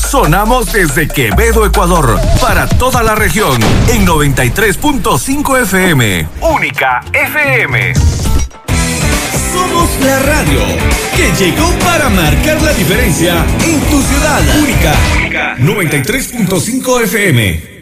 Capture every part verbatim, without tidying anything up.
Sonamos desde Quevedo, Ecuador, para toda la región, en noventa y tres punto cinco F M. Única F M. Somos la radio que llegó para marcar la diferencia en tu ciudad. Única, Única. noventa y tres punto cinco F M.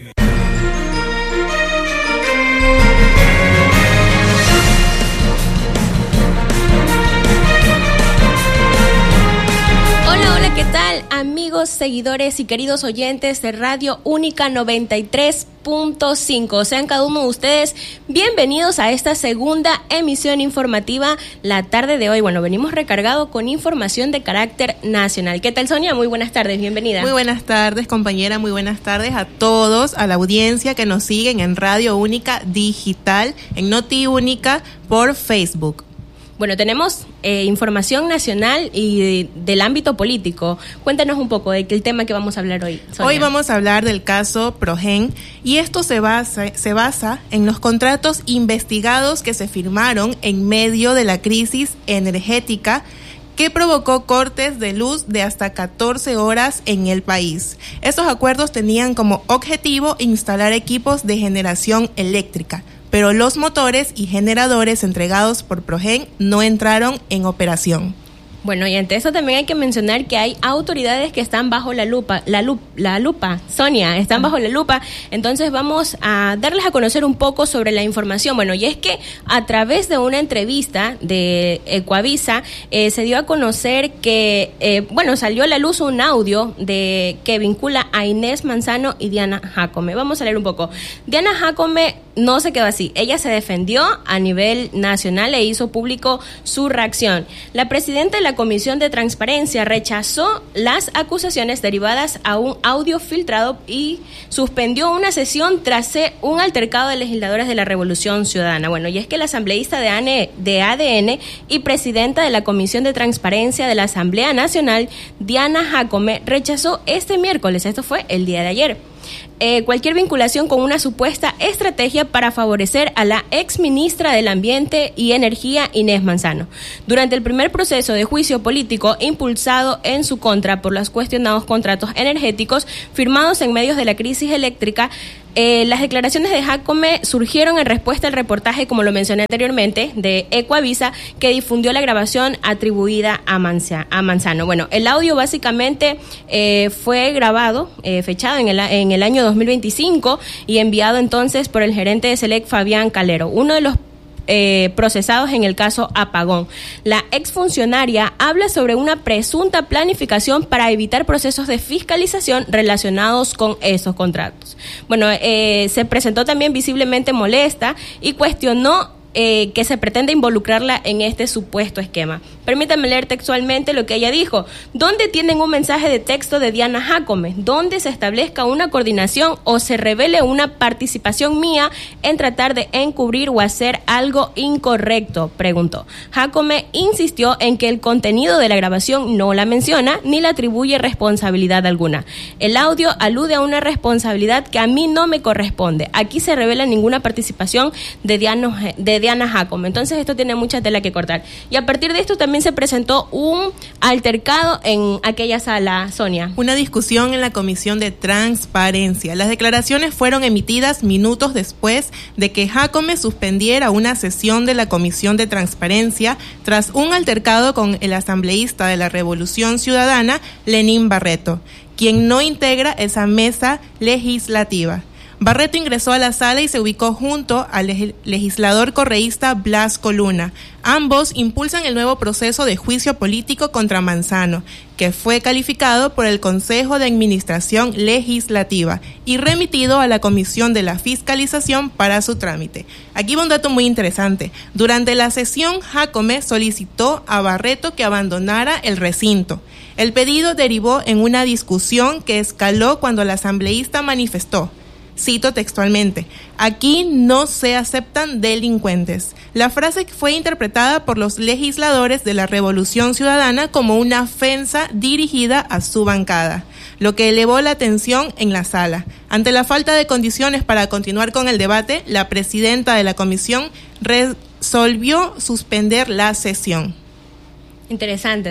¿Qué tal, amigos, seguidores y queridos oyentes de Radio Única noventa y tres punto cinco? Sean cada uno de ustedes bienvenidos a esta segunda emisión informativa la tarde de hoy. Bueno, venimos recargados con información de carácter nacional. ¿Qué tal, Sonia? Muy buenas tardes, bienvenida. Muy buenas tardes, compañera, muy buenas tardes a todos, a la audiencia que nos siguen en Radio Única Digital, en Noti Única por Facebook. Bueno, tenemos eh, información nacional y de, del ámbito político. Cuéntanos un poco del tema que vamos a hablar hoy, Sonia. Hoy vamos a hablar del caso Progen, y esto se basa, se basa en los contratos investigados que se firmaron en medio de la crisis energética que provocó cortes de luz de hasta catorce horas en el país. Estos acuerdos tenían como objetivo instalar equipos de generación eléctrica, pero los motores y generadores entregados por Progen no entraron en operación. Bueno, y ante eso también hay que mencionar que hay autoridades que están bajo la lupa, la lupa, la lupa, Sonia, están bajo la lupa. Entonces vamos a darles a conocer un poco sobre la información. Bueno, y es que a través de una entrevista de Ecuavisa eh, se dio a conocer que, eh, bueno, salió a la luz un audio de que vincula a Inés Manzano y Diana Jácome. Vamos a leer un poco. Diana Jácome no se quedó así. Ella se defendió a nivel nacional e hizo público su reacción. La presidenta de la Comisión de Transparencia rechazó las acusaciones derivadas a un audio filtrado y suspendió una sesión tras un altercado de legisladores de la Revolución Ciudadana. Bueno, y es que la asambleísta de A D N y presidenta de la Comisión de Transparencia de la Asamblea Nacional, Diana Jácome, rechazó este miércoles, esto fue el día de ayer, Eh, cualquier vinculación con una supuesta estrategia para favorecer a la ex ministra del Ambiente y Energía, Inés Manzano. Durante el primer proceso de juicio político impulsado en su contra por los cuestionados contratos energéticos firmados en medios de la crisis eléctrica, Eh, las declaraciones de Jácome surgieron en respuesta al reportaje, como lo mencioné anteriormente, de Ecuavisa, que difundió la grabación atribuida a, Manza, a Manzano. Bueno, el audio básicamente eh, fue grabado, eh, fechado en el, en el año dos mil veinticinco y enviado entonces por el gerente de Select, Fabián Calero, uno de los Eh, procesados en el caso Apagón. La exfuncionaria habla sobre una presunta planificación para evitar procesos de fiscalización relacionados con esos contratos. Bueno, eh, se presentó también visiblemente molesta y cuestionó Eh, que se pretende involucrarla en este supuesto esquema. Permítame leer textualmente lo que ella dijo. ¿Dónde tienen un mensaje de texto de Diana Jácome? ¿Dónde se establezca una coordinación o se revele una participación mía en tratar de encubrir o hacer algo incorrecto? Preguntó. Jácome insistió en que el contenido de la grabación no la menciona ni le atribuye responsabilidad alguna. El audio alude a una responsabilidad que a mí no me corresponde. Aquí se revela ninguna participación de Diana, de Diana Jácome. Entonces esto tiene mucha tela que cortar. Y a partir de esto también se presentó un altercado en aquella sala, Sonia. Una discusión en la Comisión de Transparencia. Las declaraciones fueron emitidas minutos después de que Jácome suspendiera una sesión de la Comisión de Transparencia tras un altercado con el asambleísta de la Revolución Ciudadana, Lenín Barreto, quien no integra esa mesa legislativa. Barreto ingresó a la sala y se ubicó junto al legislador correísta Blasco Luna. Ambos impulsan el nuevo proceso de juicio político contra Manzano, que fue calificado por el Consejo de Administración Legislativa y remitido a la Comisión de la Fiscalización para su trámite. Aquí va un dato muy interesante. Durante la sesión, Jácome solicitó a Barreto que abandonara el recinto. El pedido derivó en una discusión que escaló cuando el asambleísta manifestó. Cito textualmente: aquí no se aceptan delincuentes. La frase fue interpretada por los legisladores de la Revolución Ciudadana como una ofensa dirigida a su bancada, lo que elevó la tensión en la sala. Ante la falta de condiciones para continuar con el debate, la presidenta de la comisión resolvió suspender la sesión. Interesante, ¿no?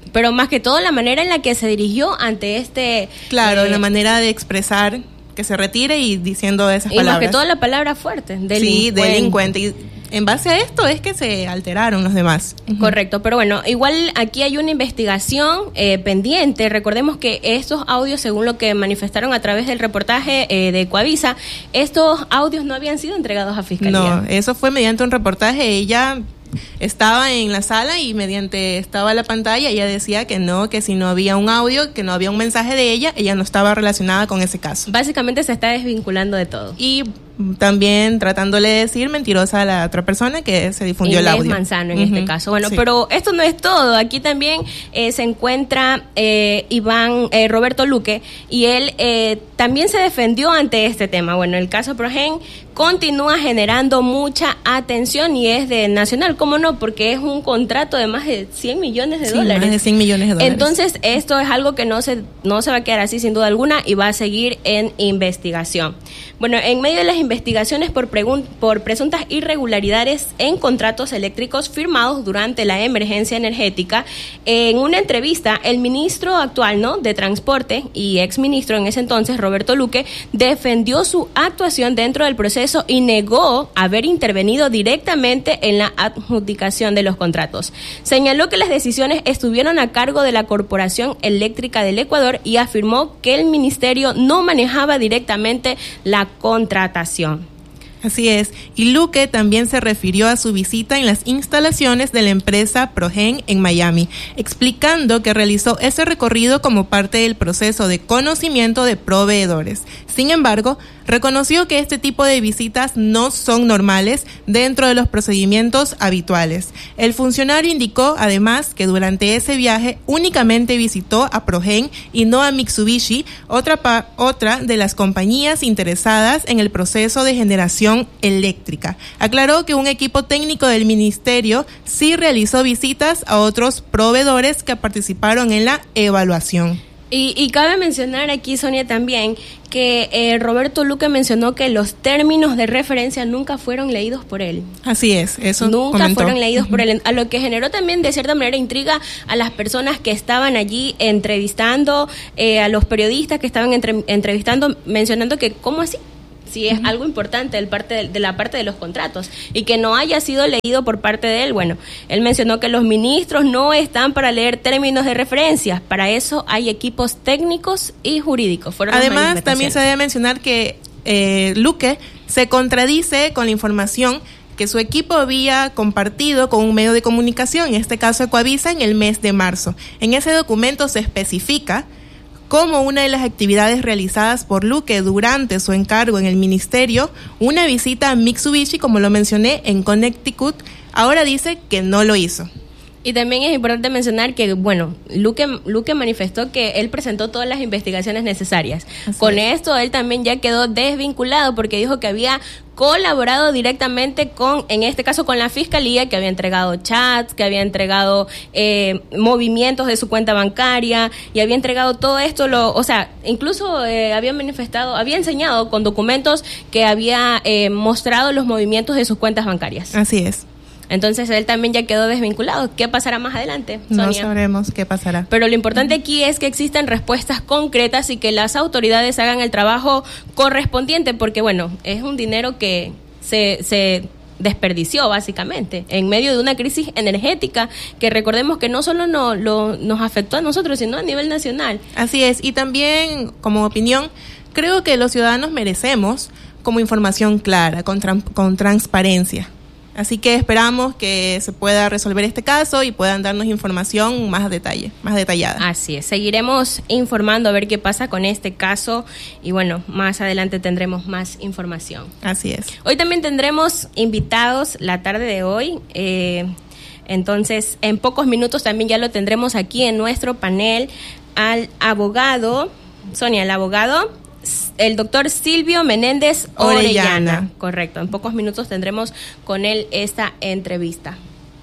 pero más que todo la manera en la que se dirigió ante este... Claro, eh, la manera de expresar que se retire y diciendo esas y palabras. más que todo la palabra fuerte, delincuente. Sí, delincuente. Y en base a esto es que se alteraron los demás. Correcto, pero bueno, igual aquí hay una investigación eh, pendiente. Recordemos que estos audios, según lo que manifestaron a través del reportaje eh, de Coavisa, estos audios no habían sido entregados a Fiscalía. No, eso fue mediante un reportaje. Ella estaba en la sala y mediante estaba la pantalla, ella decía que no, que si no había un audio, que no había un mensaje de ella, ella no estaba relacionada con ese caso. Básicamente se está desvinculando de todo. Y también tratándole de decir mentirosa a la otra persona que se difundió Inés el audio. Manzano en Uh-huh. este caso. Bueno, Sí. pero esto no es todo. Aquí también eh, se encuentra eh, Iván eh, Roberto Luque y él eh, también se defendió ante este tema. Bueno, el caso Progen continúa generando mucha atención y es de nacional, ¿cómo no? Porque es un contrato de más de cien millones de Sí, dólares. más de cien millones de dólares. Entonces, esto es algo que no se, no se va a quedar así sin duda alguna y va a seguir en investigación. Bueno, en medio de las investigaciones por, pregun- por presuntas irregularidades en contratos eléctricos firmados durante la emergencia energética, en una entrevista, el ministro actual, ¿no?, de Transporte y exministro en ese entonces, Roberto Luque, defendió su actuación dentro del proceso y negó haber intervenido directamente en la adjudicación de los contratos. Señaló que las decisiones estuvieron a cargo de la Corporación Eléctrica del Ecuador y afirmó que el ministerio no manejaba directamente la contratación. Así es. Y Luque también se refirió a su visita en las instalaciones de la empresa Progen en Miami, explicando que realizó ese recorrido como parte del proceso de conocimiento de proveedores. Sin embargo, reconoció que este tipo de visitas no son normales dentro de los procedimientos habituales. El funcionario indicó además que durante ese viaje únicamente visitó a Progen y no a Mitsubishi, otra, pa- otra de las compañías interesadas en el proceso de generación eléctrica. Aclaró que un equipo técnico del ministerio sí realizó visitas a otros proveedores que participaron en la evaluación. Y, y cabe mencionar aquí, Sonia, también que eh, Roberto Luque mencionó que los términos de referencia nunca fueron leídos por él. Así es, eso Nunca comentó. fueron leídos por él, a lo que generó también de cierta manera intriga a las personas que estaban allí entrevistando, eh, a los periodistas que estaban entre, entrevistando, mencionando que ¿cómo así? Si es uh-huh. algo importante del parte de, de la parte de los contratos y que no haya sido leído por parte de él. Bueno, él mencionó que los ministros no están para leer términos de referencia, para eso hay equipos técnicos y jurídicos. Fueron Además, también se debe mencionar que eh, Luque se contradice con la información que su equipo había compartido con un medio de comunicación, en este caso Coavisa, en el mes de marzo. En ese documento se especifica como una de las actividades realizadas por Luque durante su encargo en el ministerio, una visita a Mitsubishi, como lo mencioné, en Connecticut. Ahora dice que no lo hizo. Y también es importante mencionar que, bueno, Luque, Luque manifestó que él presentó todas las investigaciones necesarias. Así Con es. esto él también ya quedó desvinculado porque dijo que había colaborado directamente con, en este caso con la Fiscalía, que había entregado chats, que había entregado eh, movimientos de su cuenta bancaria y había entregado todo esto, lo, o sea, incluso eh, había manifestado, había enseñado con documentos que había eh, mostrado los movimientos de sus cuentas bancarias. Así es. Entonces él también ya quedó desvinculado. ¿Qué pasará más adelante, Sonia? No sabremos qué pasará. Pero lo importante aquí es que existan respuestas concretas y que las autoridades hagan el trabajo correspondiente, porque bueno, es un dinero que se, se desperdició básicamente en medio de una crisis energética que recordemos que no solo no, lo, nos afectó a nosotros, sino a nivel nacional. Así es, y también como opinión, creo que los ciudadanos merecemos como información clara, con, tran- con transparencia. Así que esperamos que se pueda resolver este caso y puedan darnos información más a detalle, más detallada. Así es, seguiremos informando a ver qué pasa con este caso y bueno, más adelante tendremos más información. Así es. Hoy también tendremos invitados la tarde de hoy, eh, entonces en pocos minutos también ya lo tendremos aquí en nuestro panel al abogado, Sonia, el abogado... el doctor Silvio Menéndez Orellana. Orellana. Correcto, en pocos minutos tendremos con él esta entrevista.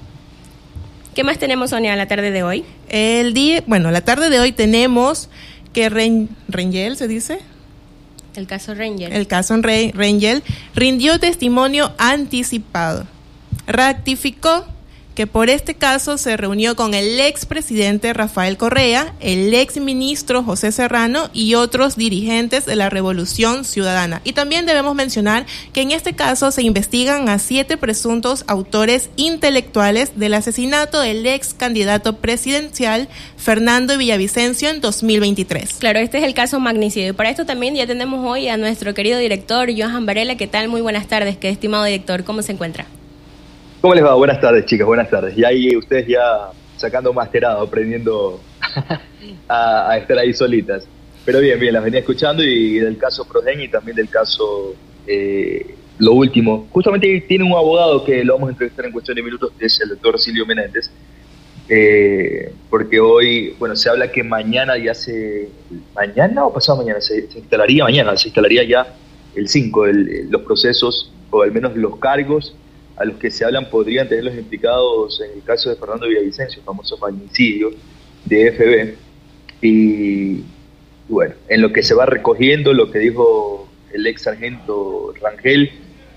¿Qué más tenemos, Sonia, la tarde de hoy? El día, bueno, la tarde de hoy tenemos que Ren, Rengel, ¿se dice? El caso Rengel. El caso Re, Rengel rindió testimonio anticipado. Ratificó que por este caso se reunió con el expresidente Rafael Correa, el exministro José Serrano y otros dirigentes de la Revolución Ciudadana. Y también debemos mencionar que en este caso se investigan a siete presuntos autores intelectuales del asesinato del ex candidato presidencial Fernando Villavicencio en dos mil veintitrés. Claro, este es el caso magnicidio. Y para esto también ya tenemos hoy a nuestro querido director, Johan Varela. ¿Qué tal? Muy buenas tardes, qué estimado director. ¿Cómo se encuentra? ¿Cómo les va? Buenas tardes, chicas, buenas tardes. Y ahí ustedes ya sacando masterado, aprendiendo a, a estar ahí solitas. Pero bien, bien, las venía escuchando y del caso Prodén y también del caso eh, Lo Último. Justamente tiene un abogado que lo vamos a entrevistar en cuestión de minutos, que es el doctor Silvio Menéndez. Eh, porque hoy, bueno, se habla que mañana ya se... ¿Mañana o pasado mañana? Se, se instalaría mañana, se instalaría ya el cinco, el, los procesos, o al menos los cargos a los que se hablan podrían tener los implicados en el caso de Fernando Villavicencio, famoso magnicidio de F B. Y bueno, en lo que se va recogiendo, lo que dijo el ex sargento Rangel,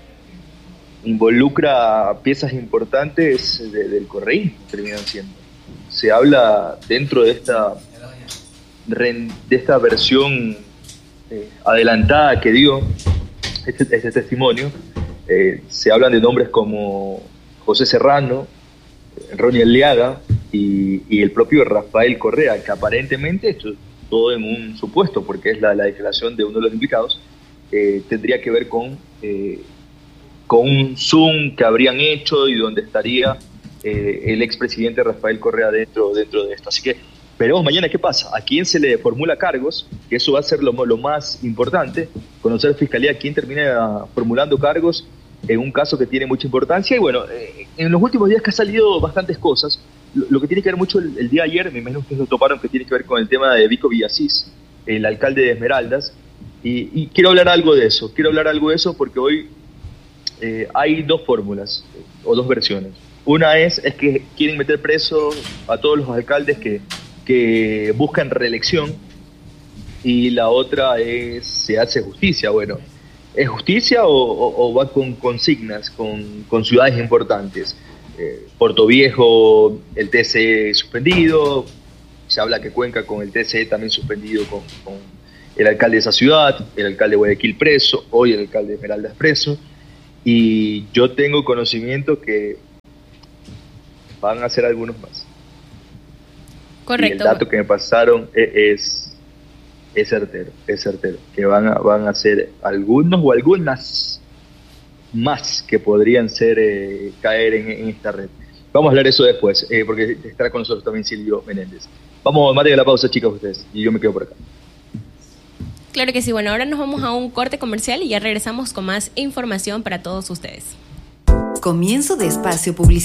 involucra piezas importantes de, del correísmo, terminan siendo. Se habla dentro de esta, de esta versión eh, adelantada que dio este, este testimonio, eh, se hablan de nombres como José Serrano, Ronnie Aliaga y, y el propio Rafael Correa, que aparentemente, esto es todo en un supuesto, porque es la, la declaración de uno de los implicados, eh, tendría que ver con, eh, con un Zoom que habrían hecho y donde estaría eh, el expresidente Rafael Correa dentro, dentro de esto. Así que veremos mañana qué pasa, a quién se le formula cargos, que eso va a ser lo, lo más importante, conocer Fiscalía quién termina formulando cargos en un caso que tiene mucha importancia. Y bueno, eh, en los últimos días que ha salido bastantes cosas, lo, lo que tiene que ver mucho el, el día de ayer, me imagino que ustedes lo toparon, que tiene que ver con el tema de Vico Villasís, el alcalde de Esmeraldas, y, y quiero hablar algo de eso, quiero hablar algo de eso porque hoy eh, hay dos fórmulas, eh, o dos versiones. Una es, es que quieren meter preso a todos los alcaldes que, que buscan reelección, y la otra es, se hace justicia. Bueno, ¿es justicia o, o, o va con consignas, con, con ciudades importantes? Eh, Puerto Viejo, el T C E suspendido, se habla que Cuenca con el T C E también suspendido, con, con el alcalde de esa ciudad, el alcalde de Guayaquil preso, hoy el alcalde de Esmeraldas preso, y yo tengo conocimiento que van a ser algunos más. Correcto. Y el dato que me pasaron es... es Es certero, es certero, que van a, van a ser algunos o algunas más que podrían ser eh, caer en, en esta red. Vamos a hablar de eso después, eh, porque estará con nosotros también Silvio Menéndez. Vamos, mate de la pausa, chicas, ustedes, y yo me quedo por acá. Claro que sí, bueno, ahora nos vamos a un corte comercial y ya regresamos con más información para todos ustedes. Comienzo de espacio publicitario.